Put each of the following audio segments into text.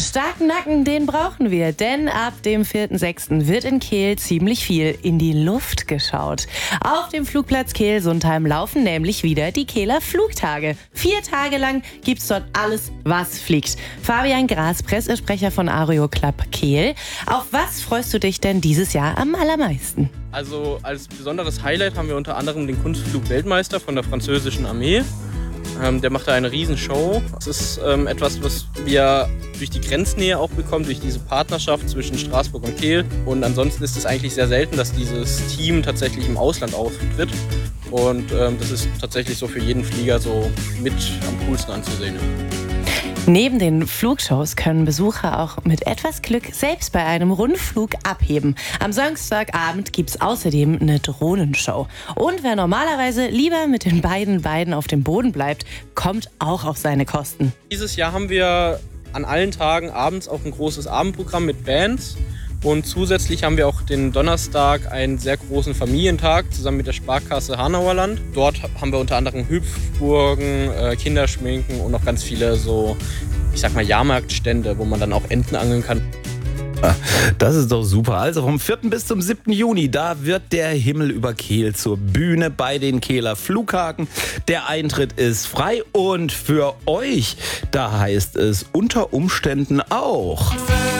starken Nacken, den brauchen wir, denn ab dem 4.6. wird in Kehl ziemlich viel in die Luft geschaut. Auf dem Flugplatz Kehl-Sundheim laufen nämlich wieder die Kehler Flugtage. 4 Tage lang gibt's dort alles, was fliegt. Fabian Gras, Pressesprecher von Aero Club Kehl. Auf was freust du dich denn dieses Jahr am allermeisten? Also als besonderes Highlight haben wir unter anderem den Kunstflug-Weltmeister von der französischen Armee. Der macht da eine Riesenshow. Das ist etwas, was wir durch die Grenznähe auch bekommen, durch diese Partnerschaft zwischen Straßburg und Kehl. Und ansonsten ist es eigentlich sehr selten, dass dieses Team tatsächlich im Ausland auftritt. Und das ist tatsächlich so für jeden Flieger so mit am coolsten anzusehen. Neben den Flugshows können Besucher auch mit etwas Glück selbst bei einem Rundflug abheben. Am Samstagabend gibt's außerdem eine Drohnenshow. Und wer normalerweise lieber mit den beiden Beinen auf dem Boden bleibt, kommt auch auf seine Kosten. Dieses Jahr haben wir an allen Tagen abends auch ein großes Abendprogramm mit Bands. Und zusätzlich haben wir auch den Donnerstag einen sehr großen Familientag zusammen mit der Sparkasse Hanauerland. Dort haben wir unter anderem Hüpfburgen, Kinderschminken und noch ganz viele so, ich sag mal, Jahrmarktstände, wo man dann auch Enten angeln kann. Das ist doch super. Also vom 4. bis zum 7. Juni, da wird der Himmel über Kehl zur Bühne bei den Kehler Flughaken. Der Eintritt ist frei und für euch, da heißt es unter Umständen auch...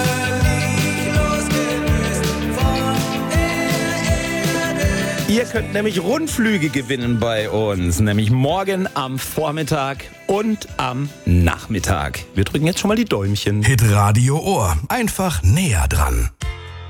Ihr könnt nämlich Rundflüge gewinnen bei uns, nämlich morgen am Vormittag und am Nachmittag. Wir drücken jetzt schon mal die Däumchen. Hitradio Ohr, einfach näher dran.